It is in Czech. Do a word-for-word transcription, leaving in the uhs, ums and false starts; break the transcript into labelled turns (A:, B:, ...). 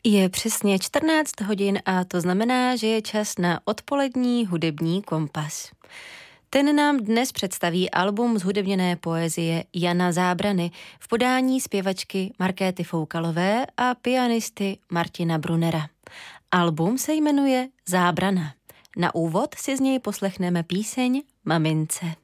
A: Je přesně čtrnáct hodin a to znamená, že je čas na odpolední hudební kompas. Ten nám dnes představí album zhudebněné poezie Jana Zábrany v podání zpěvačky Markéty Foukalové a pianisty Martina Brunera. Album se jmenuje Zábrana. Na úvod si z něj poslechneme píseň Mamince.